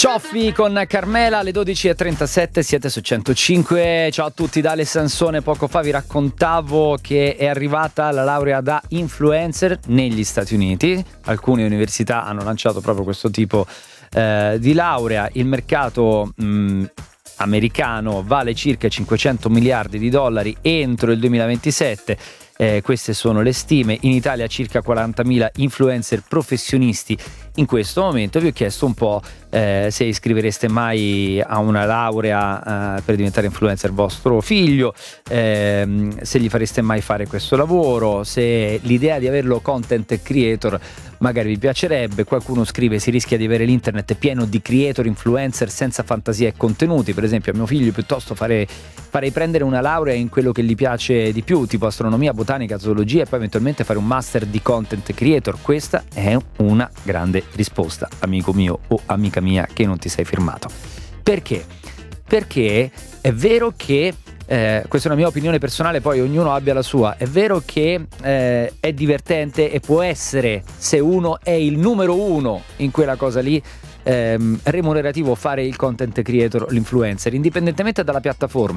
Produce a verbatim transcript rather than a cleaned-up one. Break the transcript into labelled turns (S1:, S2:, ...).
S1: Cioffi con Carmela alle dodici e trentasette, siete su centocinque. Ciao a tutti da Ale Sansone. Poco fa vi raccontavo che è arrivata la laurea da influencer negli Stati Uniti. Alcune università hanno lanciato proprio questo tipo eh, di laurea. Il mercato mh, americano vale circa cinquecento miliardi di dollari entro il duemilaventisette. Eh, queste sono le stime. In Italia circa quarantamila influencer professionisti in questo momento. Vi ho chiesto un po' eh, se iscrivereste mai a una laurea eh, per diventare influencer vostro figlio, ehm, se gli fareste mai fare questo lavoro, se l'idea di averlo content creator magari vi piacerebbe. Qualcuno scrive: si rischia di avere l'internet pieno di creator influencer senza fantasia e contenuti. Per esempio a mio figlio piuttosto fare, farei prendere una laurea in quello che gli piace di più, tipo astronomia, botanica, zoologia, e poi eventualmente fare un master di content creator. Questa è una grande risposta, amico mio o amica mia che non ti sei firmato. Perché? Perché è vero che Eh, questa è una mia opinione personale, poi ognuno abbia la sua. È vero che eh, è divertente e può essere, se uno è il numero uno in quella cosa lì, ehm, remunerativo fare il content creator, l'influencer, indipendentemente dalla piattaforma.